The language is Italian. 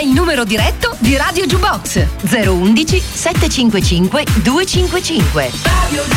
il numero diretto di Radio Jukebox: 011 755 255.